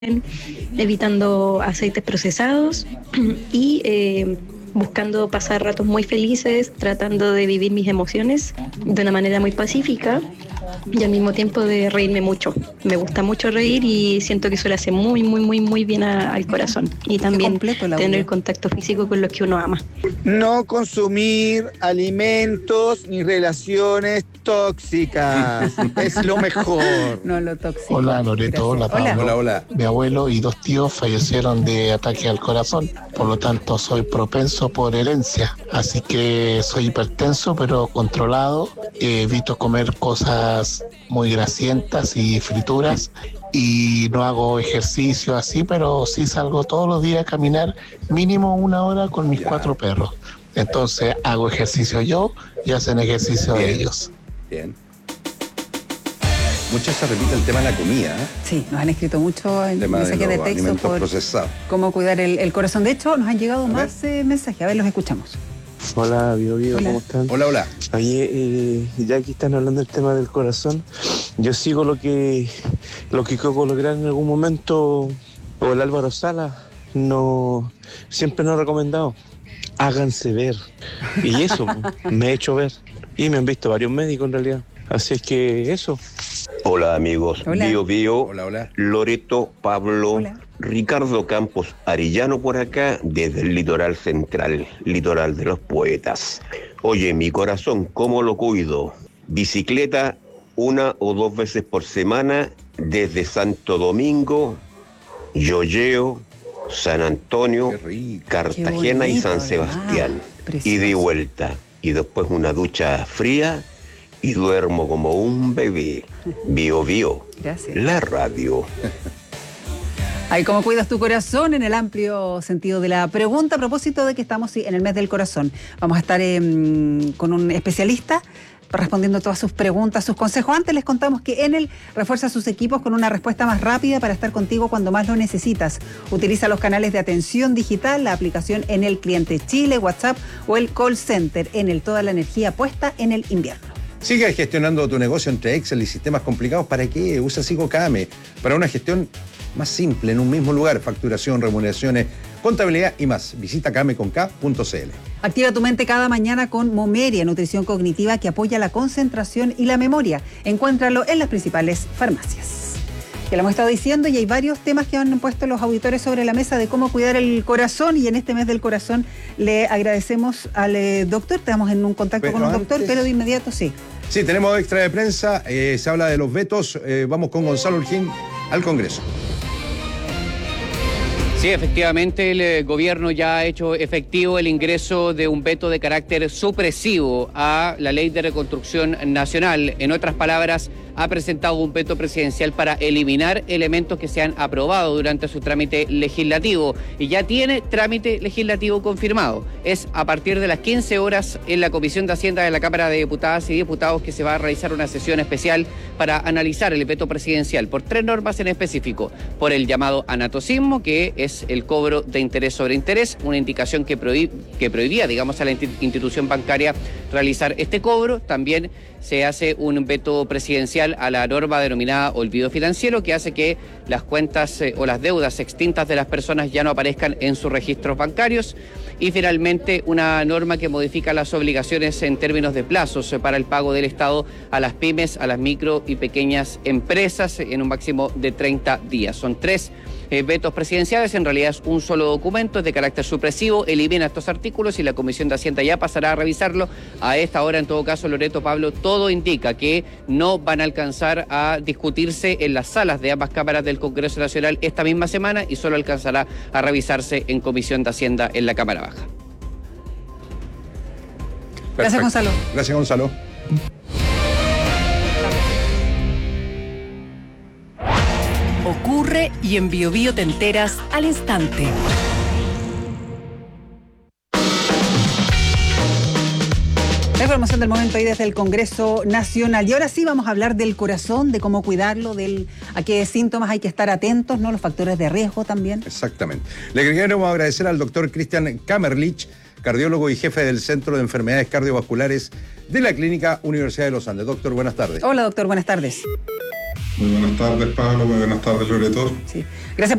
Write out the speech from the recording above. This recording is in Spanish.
evitando aceites procesados y buscando pasar ratos muy felices, tratando de vivir mis emociones de una manera muy pacífica y al mismo tiempo de reírme mucho. Me gusta mucho reír y siento que eso le hace muy bien al corazón. Y también tener contacto físico con los que uno ama. No consumir alimentos ni relaciones tóxicas. Es lo mejor. No lo tóxico. Hola Loreto, hola Pablo. Hola. Mi abuelo y 2 tíos fallecieron de ataque al corazón, por lo tanto soy propenso por herencia, así que soy hipertenso pero controlado, evito comer cosas muy grasientas y frituras y no hago ejercicio así, pero sí salgo todos los días a caminar mínimo 1 hora con mis 4 perros. Entonces hago ejercicio yo y hacen ejercicio ellos. Bien. Mucho se repite el tema de la comida, ¿eh? Sí, nos han escrito mucho en mensajes de texto por procesados. Cómo cuidar el corazón. De hecho, nos han llegado más mensajes. A ver, los escuchamos. Hola, Bio, ¿cómo están? Hola. Oye, ya que están hablando del tema del corazón, yo sigo lo que Coco Lográn en algún momento, o el Álvaro Sala, siempre nos ha recomendado. Háganse ver. Y eso, me he hecho ver. Y me han visto varios médicos en realidad. Así es que eso. Hola amigos, Hola. Bio, Hola. Loreto, Pablo, Hola. Ricardo Campos Arellano por acá, desde el litoral central, litoral de los poetas. Oye, mi corazón, ¿cómo lo cuido? Bicicleta 1 o 2 veces por semana, desde Santo Domingo, Yoyeo, San Antonio, Cartagena y San Sebastián. Y de vuelta. Y después una ducha fría y duermo como un bebé. Bio. Gracias. La radio. Ay, ¿cómo cuidas tu corazón? En el amplio sentido de la pregunta, a propósito de que estamos en el mes del corazón. Vamos a estar con un especialista respondiendo todas sus preguntas, sus consejos. Antes les contamos que Enel refuerza sus equipos con una respuesta más rápida para estar contigo cuando más lo necesitas. Utiliza los canales de atención digital, la aplicación Enel Cliente Chile, WhatsApp o el call center. Enel, toda la energía puesta en el invierno. Sigue gestionando tu negocio entre Excel y sistemas complicados. ¿Para qué? Usa SigoKame para una gestión más simple en un mismo lugar. Facturación, remuneraciones, contabilidad y más. Visita kameconk.cl. Activa tu mente cada mañana con Momeria, nutrición cognitiva que apoya la concentración y la memoria. Encuéntralo en las principales farmacias. Ya lo hemos estado diciendo y hay varios temas que han puesto los auditores sobre la mesa de cómo cuidar el corazón, y en este mes del corazón le agradecemos al doctor. Estamos en un contacto con un doctor, pero de inmediato sí. Sí, tenemos extra de prensa, se habla de los vetos, vamos con Gonzalo Urquín al Congreso. Sí, efectivamente, el gobierno ya ha hecho efectivo el ingreso de un veto de carácter supresivo a la Ley de Reconstrucción Nacional. En otras palabras, ha presentado un veto presidencial para eliminar elementos que se han aprobado durante su trámite legislativo, y ya tiene trámite legislativo confirmado. Es a partir de las 15 horas en la Comisión de Hacienda de la Cámara de Diputadas y Diputados que se va a realizar una sesión especial para analizar el veto presidencial por 3 normas en específico. Por el llamado anatocismo, que es el cobro de interés sobre interés, una indicación que prohibía, digamos, a la institución bancaria realizar este cobro. También se hace un veto presidencial a la norma denominada olvido financiero, que hace que las cuentas o las deudas extintas de las personas ya no aparezcan en sus registros bancarios. Y finalmente, una norma que modifica las obligaciones en términos de plazos para el pago del Estado a las pymes, a las micro y pequeñas empresas en un máximo de 30 días. Son 3 vetos presidenciales, en realidad es un solo documento, es de carácter supresivo, elimina estos artículos y la Comisión de Hacienda ya pasará a revisarlo. A esta hora, en todo caso, Loreto, Pablo, todo indica que no van a alcanzar a discutirse en las salas de ambas cámaras del Congreso Nacional esta misma semana y solo alcanzará a revisarse en Comisión de Hacienda en la Cámara Baja. Gracias, Gonzalo. Gracias, Gonzalo. Ocurre y en Bio Bio te enteras al instante. La información del momento ahí desde el Congreso Nacional. Y ahora sí vamos a hablar del corazón, de cómo cuidarlo, a qué síntomas hay que estar atentos, ¿no? Los factores de riesgo también. Exactamente. Le queremos agradecer al doctor Christian Kamerlich, cardiólogo y jefe del Centro de Enfermedades Cardiovasculares de la Clínica Universidad de los Andes. Doctor, buenas tardes. Hola, doctor, buenas tardes. Muy buenas tardes, Pablo. Muy buenas tardes, Loreto. Sí. Gracias